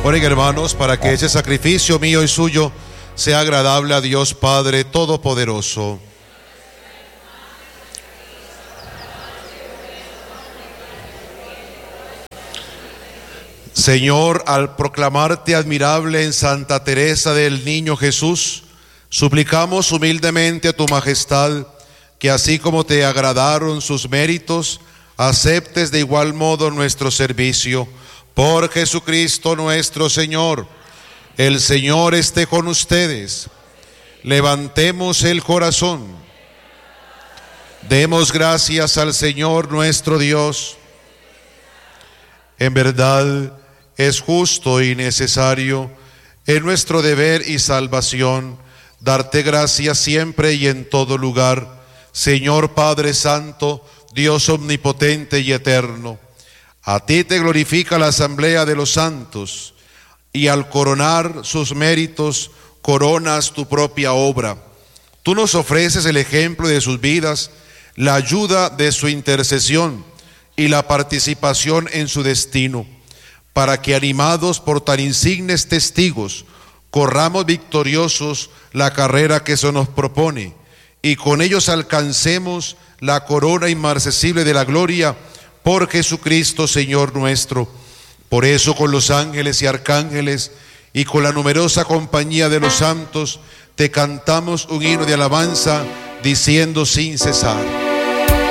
Oren, hermanos, para que ese sacrificio mío y suyo sea agradable a Dios Padre Todopoderoso. Señor, al proclamarte admirable en Santa Teresa del Niño Jesús, suplicamos humildemente a tu majestad que así como te agradaron sus méritos, aceptes de igual modo nuestro servicio. Por Jesucristo nuestro Señor. El Señor esté con ustedes. Levantemos el corazón. Demos gracias al Señor nuestro Dios. En verdad es justo y necesario, en nuestro deber y salvación, darte gracias siempre y en todo lugar, Señor Padre Santo, Dios omnipotente y eterno. A ti te glorifica la asamblea de los santos, y al coronar sus méritos, coronas tu propia obra. Tú nos ofreces el ejemplo de sus vidas, la ayuda de su intercesión y la participación en su destino, para que animados por tan insignes testigos, corramos victoriosos la carrera que se nos propone, y con ellos alcancemos la corona inmarcesible de la gloria, por Jesucristo Señor nuestro. Por eso con los ángeles y arcángeles y con la numerosa compañía de los santos te cantamos un himno de alabanza diciendo sin cesar.